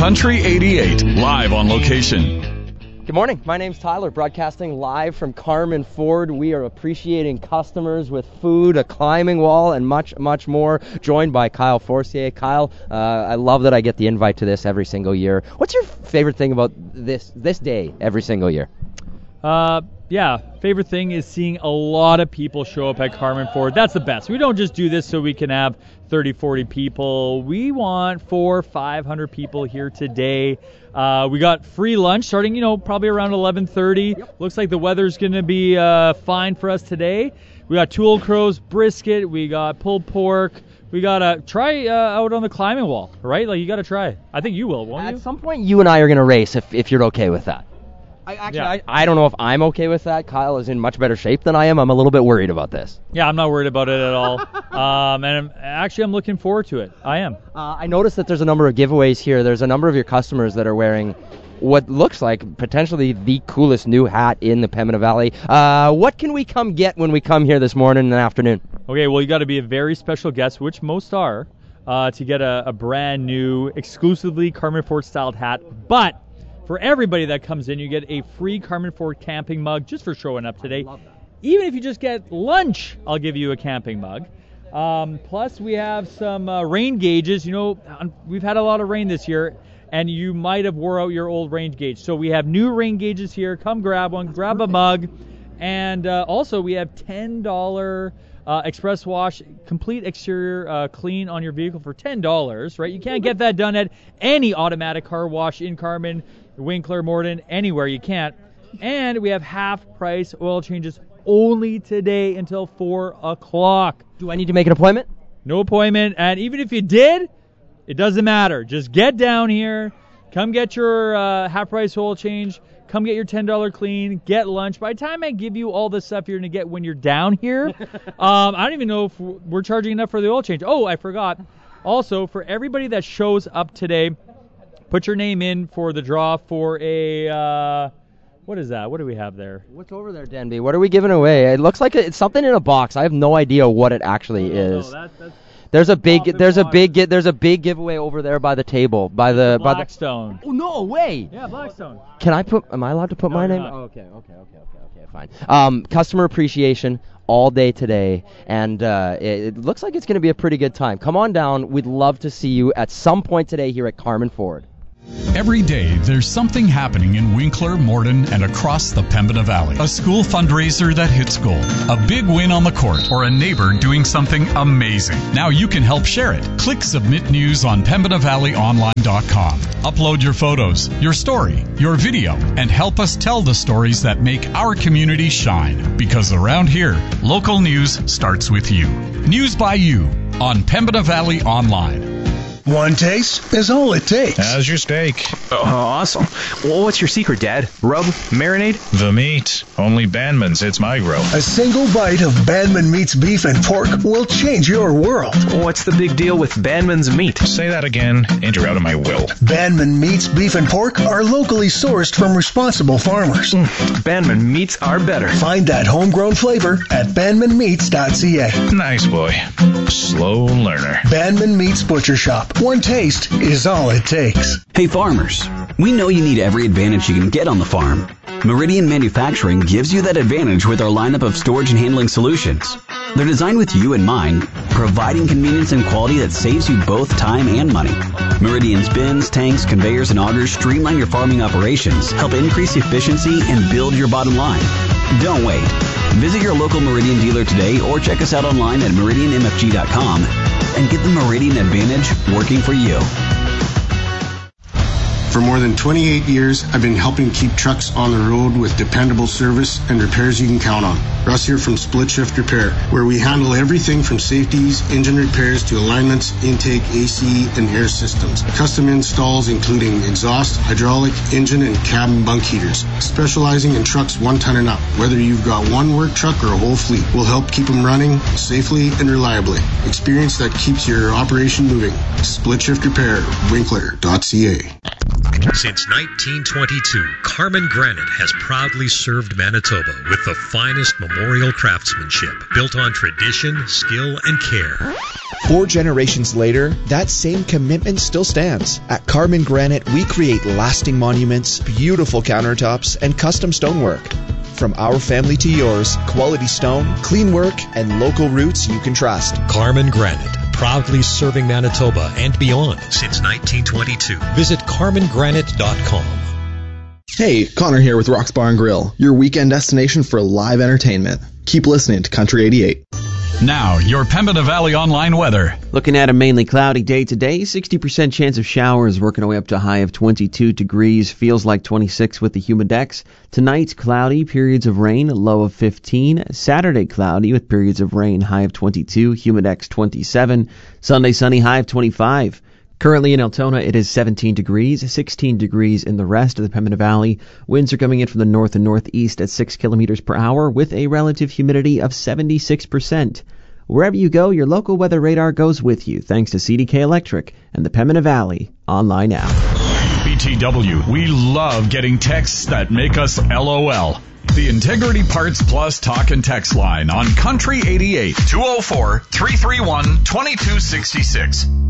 Country 88, live on location. Good morning. My name's Tyler, broadcasting live from Carman Ford. We are appreciating customers with food, a climbing wall, and much, much more. Joined by Kyle Forcier. Kyle, I love that I get the invite to this every single year. What's your favorite thing about this day every single year? Favorite thing is seeing a lot of people show up at Carman Ford. That's the best. We don't just do this so we can have 30, 40 people. We want 400-500 people here today. We got free lunch starting, probably around 11:30. Yep. Looks like the weather's going to be fine for us today. We got Tool Crows, brisket. We got pulled pork. We got to try out on the climbing wall, right? Like, you got to try. I think you will, won't you? At some point, you and I are going to race if you're okay with that. I don't know if I'm okay with that. Kyle is in much better shape than I am. I'm a little bit worried about this. Yeah, I'm not worried about it at all. And I'm looking forward to it. I am. I noticed that there's a number of giveaways here. There's a number of your customers that are wearing what looks like potentially the coolest new hat in the Pembina Valley. What can we come get when we come here this morning and afternoon? Okay, well, you got to be a very special guest, which most are, to get a brand new, exclusively Carman Ford styled hat. But for everybody that comes in, you get a free Carman Ford camping mug just for showing up today. I love that. Even if you just get lunch, I'll give you a camping mug. Plus, we have some rain gauges. We've had a lot of rain this year, and you might have wore out your old rain gauge. So we have new rain gauges here. Come grab one. Grab a mug. And also, we have $10 express wash, complete exterior clean on your vehicle for $10, right? You can't get that done at any automatic car wash in Carman, Winkler, Morden, anywhere. You can't. And we have half-price oil changes only today until 4 o'clock. Do I need to make an appointment? No appointment. And even if you did, it doesn't matter. Just get down here. Come get your half-price oil change. Come get your $10 clean. Get lunch. By the time I give you all the stuff you're going to get when you're down here, I don't even know if we're charging enough for the oil change. Oh, I forgot. Also, for everybody that shows up today, put your name in for the draw for a, what is that? What do we have there? What's over there, Denby? What are we giving away? It looks like it's something in a box. I have no idea what it actually is. No, there's a big giveaway over there by the table, by the Blackstone. Oh, no way. Yeah, Blackstone. Am I allowed to put my name? Not. Oh, okay, fine. Customer appreciation all day today, and it looks like it's going to be a pretty good time. Come on down. We'd love to see you at some point today here at Carman Ford. Every day, there's something happening in Winkler, Morden, and across the Pembina Valley. A school fundraiser that hits gold, a big win on the court, or a neighbor doing something amazing. Now you can help share it. Click Submit News on PembinaValleyOnline.com. Upload your photos, your story, your video, and help us tell the stories that make our community shine. Because around here, local news starts with you. News by you on Pembina Valley Online. One taste is all it takes. How's your steak? Oh, awesome. Well, what's your secret, Dad? Rub? Marinade? The meat. Only Bandman's hits my grill. A single bite of Bandman Meat's beef and pork will change your world. What's the big deal with Bandman's meat? Say that again, and you're out of my will. Bandman Meat's beef and pork are locally sourced from responsible farmers. Bandman Meats are better. Find that homegrown flavor at bandmanmeats.ca. Nice boy. Slow learner. Bandman Meats Butcher Shop. One taste is all it takes. Hey farmers, we know you need every advantage you can get on the farm. Meridian Manufacturing gives you that advantage with our lineup of storage and handling solutions. They're designed with you in mind, providing convenience and quality that saves you both time and money. Meridian's bins, tanks, conveyors, and augers streamline your farming operations, help increase efficiency, and build your bottom line. Don't wait. Visit your local Meridian dealer today or check us out online at meridianmfg.com and get the Meridian Advantage working for you. For more than 28 years, I've been helping keep trucks on the road with dependable service and repairs you can count on. Russ here from Split Shift Repair, where we handle everything from safeties, engine repairs to alignments, intake, AC, and air systems. Custom installs including exhaust, hydraulic, engine, and cabin bunk heaters. Specializing in trucks 1 ton and up. Whether you've got one work truck or a whole fleet, we'll help keep them running safely and reliably. Experience that keeps your operation moving. Split Shift Repair, Winkler.ca. Since 1922, Carmen Granite has proudly served Manitoba with the finest memorial craftsmanship built on tradition, skill, and care. 4 generations later, that same commitment still stands. At Carmen Granite, we create lasting monuments, beautiful countertops, and custom stonework. From our family to yours, quality stone, clean work, and local roots you can trust. Carmen Granite, proudly serving Manitoba and beyond since 1922. Visit carmengranite.com. Hey, Connor here with Rock's Bar and Grill, your weekend destination for live entertainment. Keep listening to Country 88. Now, your Pembina Valley online weather. Looking at a mainly cloudy day today, 60% chance of showers, working our way up to a high of 22 degrees. Feels like 26 with the humidex. Tonight, cloudy, periods of rain, low of 15. Saturday, cloudy with periods of rain, high of 22, humidex 27. Sunday, sunny, high of 25. Currently in Altona, it is 17 degrees, 16 degrees in the rest of the Pembina Valley. Winds are coming in from the north and northeast at 6 kilometers per hour with a relative humidity of 76%. Wherever you go, your local weather radar goes with you, thanks to CDK Electric and the Pembina Valley online app. BTW, we love getting texts that make us LOL. The Integrity Parts Plus talk and text line on Country 88, 204-331-2266.